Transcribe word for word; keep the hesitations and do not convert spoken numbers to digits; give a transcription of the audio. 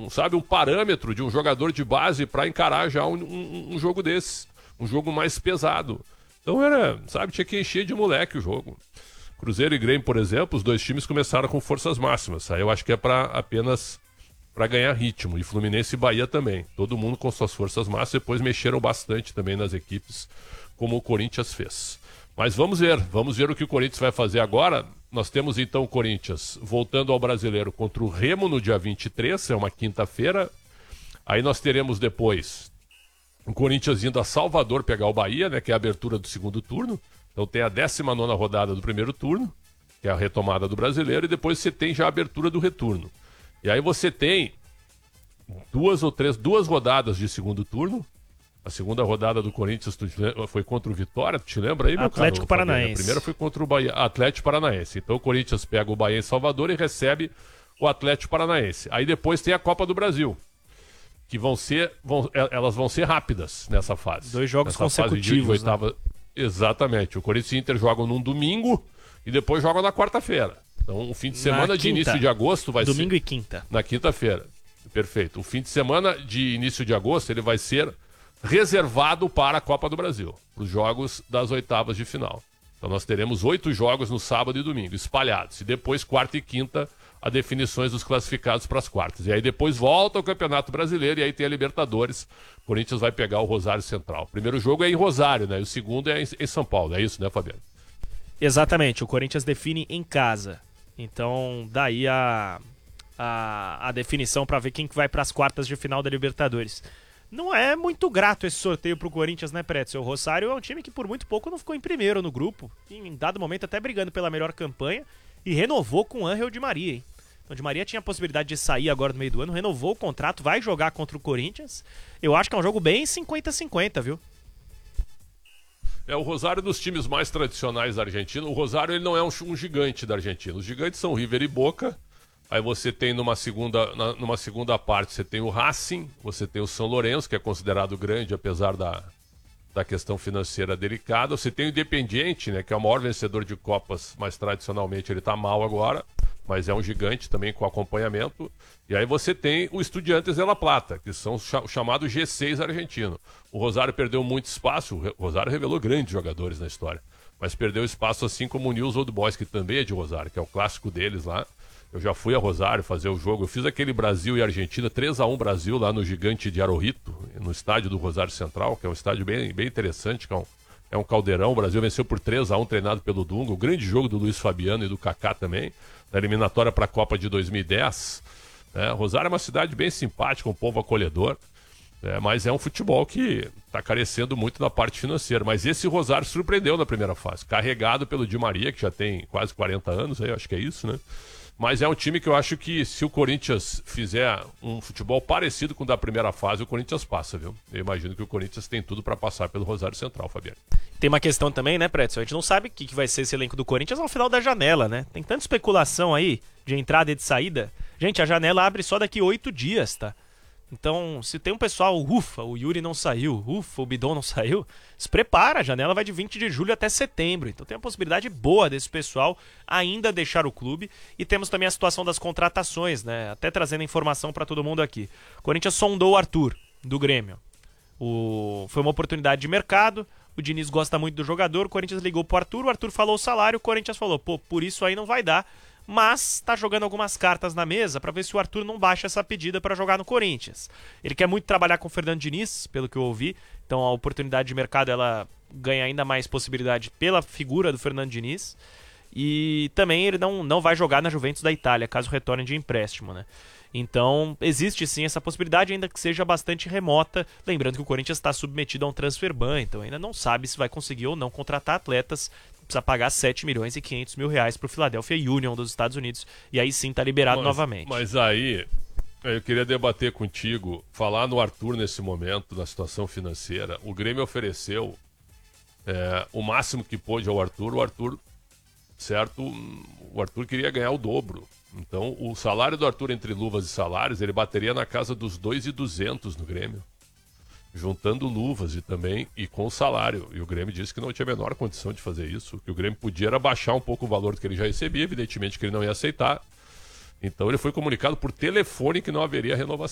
um, sabe, um parâmetro de um jogador de base para encarar já um, um, um jogo desse, um jogo mais pesado. Então era, sabe, tinha que encher de moleque o jogo. Cruzeiro e Grêmio, por exemplo, os dois times começaram com forças máximas. Aí eu acho que é para apenas para ganhar ritmo. E Fluminense e Bahia também. Todo mundo com suas forças máximas, depois mexeram bastante também nas equipes, como o Corinthians fez. Mas vamos ver, vamos ver o que o Corinthians vai fazer agora. Nós temos então o Corinthians voltando ao Brasileiro contra o Remo no dia vinte e três, é uma quinta-feira. Aí nós teremos depois o Corinthians indo a Salvador pegar o Bahia, né, que é a abertura do segundo turno. Então tem a décima nona rodada do primeiro turno, que é a retomada do Brasileiro, e depois você tem já a abertura do retorno. E aí você tem duas ou três, duas rodadas de segundo turno. A segunda rodada do Corinthians foi contra o Vitória, tu te lembra aí, meu Atlético caro, Paranaense. A primeira foi contra o Bahia, Atlético Paranaense. Então o Corinthians pega o Bahia em Salvador e recebe o Atlético Paranaense. Aí depois tem a Copa do Brasil, que vão ser, vão, elas vão ser rápidas nessa fase. Dois jogos nessa consecutivos, fase de oitava. Né? Exatamente. O Corinthians e o Inter jogam num domingo e depois jogam na quarta-feira. Então o fim de semana Na de quinta. início de agosto vai Domingo ser... e quinta. Na quinta-feira. Perfeito. O fim de semana de início de agosto ele vai ser reservado para a Copa do Brasil, para os jogos das oitavas de final. Então nós teremos oito jogos no sábado e domingo, espalhados. E depois, quarta e quinta, a definições dos classificados para as quartas. E aí depois volta o Campeonato Brasileiro e aí tem a Libertadores. O Corinthians vai pegar o Rosário Central. O primeiro jogo é em Rosário, né? E o segundo é em São Paulo. É isso, né, Fabiano? Exatamente. O Corinthians define em casa. Então, daí a, a, a definição para ver quem que vai para as quartas de final da Libertadores. Não é muito grato esse sorteio pro Corinthians, né, Pretzel? O Rosário é um time que por muito pouco não ficou em primeiro no grupo, em dado momento até brigando pela melhor campanha, e renovou com o Ángel Di Maria, hein? Então, Di Maria tinha a possibilidade de sair agora no meio do ano, renovou o contrato, vai jogar contra o Corinthians. Eu acho que é um jogo bem cinquenta a cinquenta, viu? É o Rosário dos times mais tradicionais da Argentina. O Rosário ele não é um, um gigante da Argentina. Os gigantes são River e Boca. Aí você tem numa segunda, na, numa segunda parte, você tem o Racing, você tem o São Lourenço, que é considerado grande, apesar da, da questão financeira delicada. Você tem o Independiente, né, que é o maior vencedor de Copas, mas tradicionalmente ele está mal agora, mas é um gigante também com acompanhamento. E aí você tem o Estudiantes de La Plata, que são o chamado G seis argentino. O Rosário perdeu muito espaço, o Rosário revelou grandes jogadores na história, mas perdeu espaço assim como o News Old Boys, que também é de Rosário, que é o clássico deles lá. Eu já fui a Rosário fazer o jogo. Eu fiz aquele Brasil e Argentina, três a um Brasil, lá no Gigante de Arorrito, no estádio do Rosário Central, que é um estádio bem, bem interessante, que é um, é um caldeirão. O Brasil venceu por três a um, treinado pelo Dunga. O grande jogo do Luiz Fabiano e do Kaká também, na eliminatória para a Copa de dois mil e dez. É, Rosário é uma cidade bem simpática, um povo acolhedor, é, mas é um futebol que está carecendo muito na parte financeira. Mas esse Rosário surpreendeu na primeira fase, carregado pelo Di Maria, que já tem quase quarenta anos, aí, eu acho que é isso, né? Mas é um time que eu acho que se o Corinthians fizer um futebol parecido com o da primeira fase, o Corinthians passa, viu? Eu imagino que o Corinthians tem tudo para passar pelo Rosário Central, Fabiano. Tem uma questão também, né, Pretzel? A gente não sabe o que que vai ser esse elenco do Corinthians ao final da janela, né? Tem tanta especulação aí de entrada e de saída. Gente, a janela abre só daqui oito dias, tá? Então, se tem um pessoal, ufa, o Yuri não saiu, ufa, o Bidon não saiu, se prepara, a janela vai de vinte de julho até setembro. Então tem uma possibilidade boa desse pessoal ainda deixar o clube. E temos também a situação das contratações, né? Até trazendo informação para todo mundo aqui. O Corinthians sondou o Arthur, do Grêmio. O... Foi uma oportunidade de mercado, o Diniz gosta muito do jogador, o Corinthians ligou pro Arthur, o Arthur falou o salário, o Corinthians falou, pô, por isso aí não vai dar. Mas tá jogando algumas cartas na mesa para ver se o Arthur não baixa essa pedida para jogar no Corinthians. Ele quer muito trabalhar com o Fernando Diniz, pelo que eu ouvi. Então a oportunidade de mercado ela ganha ainda mais possibilidade pela figura do Fernando Diniz. E também ele não, não vai jogar na Juventus da Itália, caso retorne de empréstimo, né? Então existe sim essa possibilidade, ainda que seja bastante remota. Lembrando que o Corinthians está submetido a um transfer ban, então ainda não sabe se vai conseguir ou não contratar atletas. Precisa pagar sete milhões e quinhentos mil reais para o Philadelphia Union dos Estados Unidos. E aí sim tá liberado mas, novamente. Mas aí, eu queria debater contigo, falar no Arthur nesse momento, na situação financeira. O Grêmio ofereceu é, o máximo que pôde ao Arthur. O Arthur, certo, o Arthur queria ganhar o dobro. Então, o salário do Arthur entre luvas e salários, ele bateria na casa dos dois mil e duzentos no Grêmio. Juntando luvas e também e com o salário. E o Grêmio disse que não tinha a menor condição de fazer isso. Que o Grêmio podia era baixar um pouco o valor que ele já recebia, evidentemente que ele não ia aceitar. Então ele foi comunicado por telefone que não haveria renovação.